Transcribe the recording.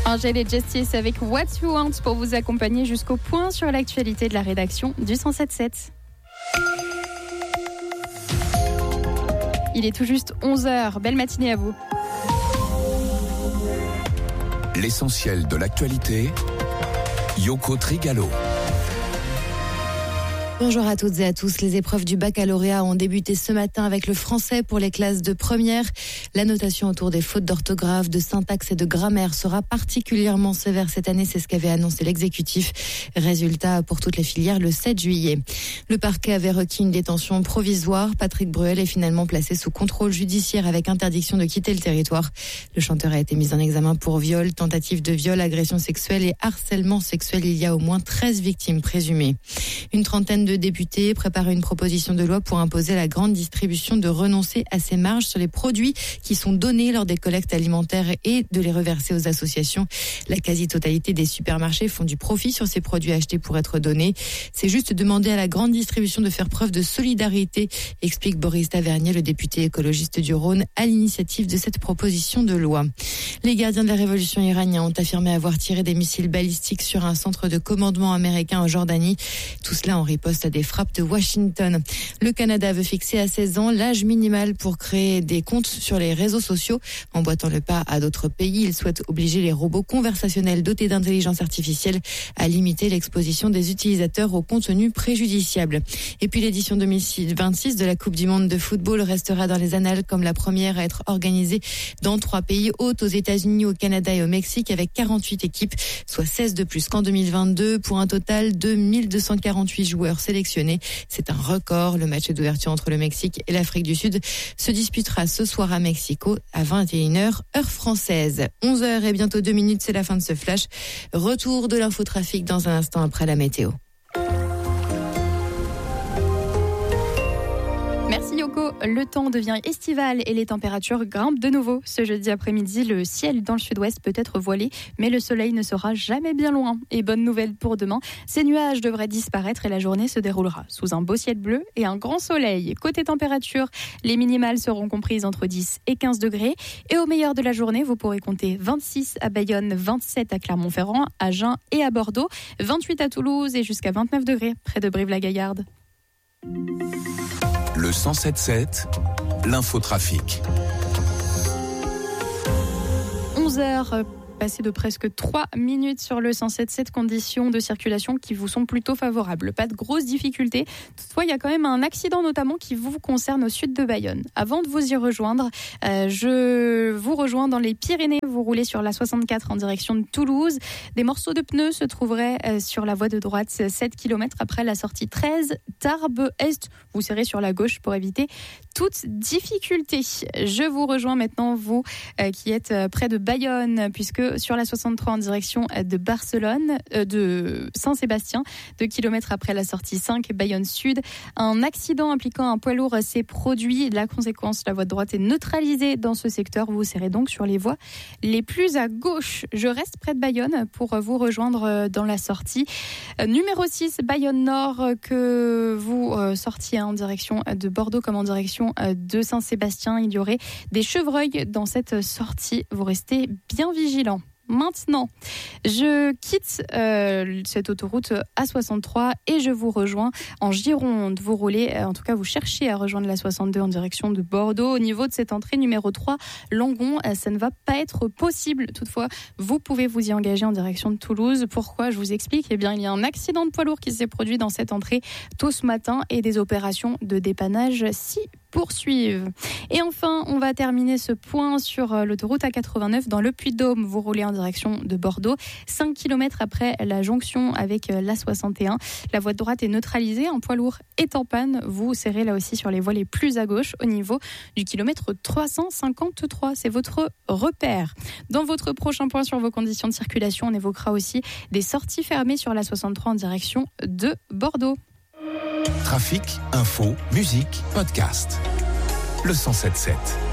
Angèle et Justice avec What You Want pour vous accompagner jusqu'au point sur l'actualité de la rédaction du 107.7. Il est tout juste 11h. Belle matinée à vous. L'essentiel de l'actualité, Yoko Trigalo. Bonjour à toutes et à tous. Les épreuves du baccalauréat ont débuté ce matin avec le français pour les classes de première. La notation autour des fautes d'orthographe, de syntaxe et de grammaire sera particulièrement sévère cette année. C'est ce qu'avait annoncé l'exécutif. Résultat pour toutes les filières le 7 juillet. Le parquet avait requis une détention provisoire. Patrick Bruel est finalement placé sous contrôle judiciaire avec interdiction de quitter le territoire. Le chanteur a été mis en examen pour viol, tentative de viol, agression sexuelle et harcèlement sexuel. Il y a au moins 13 victimes présumées. Une trentaine de députés préparent une proposition de loi pour imposer à la grande distribution de renoncer à ses marges sur les produits qui sont donnés lors des collectes alimentaires et de les reverser aux associations. La quasi-totalité des supermarchés font du profit sur ces produits achetés pour être donnés. C'est juste demander à la grande distribution de faire preuve de solidarité, explique Boris Tavernier, le député écologiste du Rhône, à l'initiative de cette proposition de loi. Les gardiens de la révolution iranienne ont affirmé avoir tiré des missiles balistiques sur un centre de commandement américain en Jordanie. Tout cela en riposte à des frappes de Washington. Le Canada veut fixer à 16 ans l'âge minimal pour créer des comptes sur les réseaux sociaux. Emboîtant le pas à d'autres pays, il souhaite obliger les robots conversationnels dotés d'intelligence artificielle à limiter l'exposition des utilisateurs au contenu préjudiciable. Et puis l'édition 2026 de la Coupe du Monde de football restera dans les annales comme la première à être organisée dans 3 pays hôtes, aux États-Unis, au Canada et au Mexique, avec 48 équipes, soit 16 de plus qu'en 2022, pour un total de 1248 joueurs sélectionnés. C'est un record. Le match d'ouverture entre le Mexique et l'Afrique du Sud se disputera ce soir à Mexico à 21h, heure française. 11h et bientôt 2 minutes, c'est la fin de ce flash. Retour de l'infotrafic dans un instant après la météo. Merci Yoko. Le temps devient estival et les températures grimpent de nouveau. Ce jeudi après-midi, le ciel dans le sud-ouest peut être voilé, mais le soleil ne sera jamais bien loin. Et bonne nouvelle pour demain, ces nuages devraient disparaître et la journée se déroulera sous un beau ciel bleu et un grand soleil. Côté température, les minimales seront comprises entre 10 et 15 degrés. Et au meilleur de la journée, vous pourrez compter 26 à Bayonne, 27 à Clermont-Ferrand, à Agen et à Bordeaux, 28 à Toulouse et jusqu'à 29 degrés près de Brive-la-Gaillarde. Le 107.7, l'infotrafic. 11h. Passé de presque 3 minutes sur le 107.7, conditions de circulation qui vous sont plutôt favorables. Pas de grosses difficultés. Toutefois, il y a quand même un accident notamment qui vous concerne au sud de Bayonne. Avant de vous y rejoindre, je vous rejoins dans les Pyrénées. Vous roulez sur la 64 en direction de Toulouse. Des morceaux de pneus se trouveraient sur la voie de droite 7 km après la sortie 13, Tarbes-Est. Vous serrez sur la gauche pour éviter toute difficulté. Je vous rejoins maintenant, vous qui êtes près de Bayonne, puisque sur la 63 en direction de Barcelone, de Saint-Sébastien, 2 km après la sortie 5, Bayonne Sud. Un accident impliquant un poids lourd s'est produit. La conséquence, la voie de droite est neutralisée dans ce secteur. Vous serez donc sur les voies les plus à gauche. Je reste près de Bayonne pour vous rejoindre dans la sortie numéro 6, Bayonne Nord, que vous sortiez en direction de Bordeaux comme en direction de Saint-Sébastien. Il y aurait des chevreuils dans cette sortie. Vous restez bien vigilants. Maintenant, je quitte cette autoroute A63 et je vous rejoins en Gironde. Vous roulez, en tout cas vous cherchez à rejoindre la 62 en direction de Bordeaux. Au niveau de cette entrée numéro 3, Langon, ça ne va pas être possible. Toutefois, vous pouvez vous y engager en direction de Toulouse. Pourquoi ? Je vous explique. Eh bien, il y a un accident de poids lourd qui s'est produit dans cette entrée tôt ce matin et des opérations de dépannage s'y poursuivent. Et enfin, on va terminer ce point sur l'autoroute A89 dans le Puy-de-Dôme. Vous roulez en direction de Bordeaux, 5 km après la jonction avec l'A61. La voie de droite est neutralisée, un poids lourd est en panne. Vous serrez là aussi sur les voies les plus à gauche au niveau du kilomètre 353. C'est votre repère. Dans votre prochain point sur vos conditions de circulation, on évoquera aussi des sorties fermées sur l'A63 en direction de Bordeaux. Trafic, info, musique, podcast. Le 107.7.